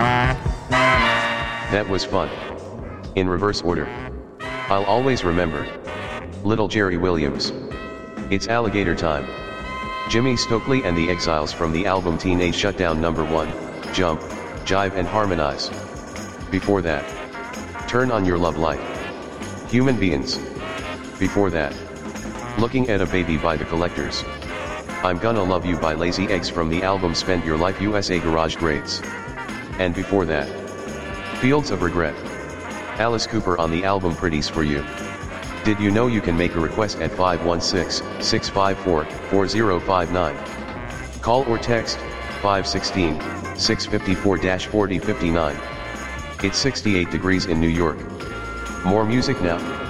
That was fun. In reverse order. I'll always remember. Little Jerry Williams. It's alligator time. Jimmy Stokely and the Exiles from the album Teenage Shutdown No. 1, Jump, Jive and Harmonize. Before that. Turn on Your Love Light. Human Beings. Before that. Looking at a Baby by The Collectors. I'm Gonna Love You by Lazy Eggs from the album Spend Your Life USA Garage Grades. And before that. Fields of Regret. Alice Cooper on the album Pretties for You. Did you know you can make a request at 516-654-4059? Call or text 516-654-4059. It's 68 degrees in New York. More music now.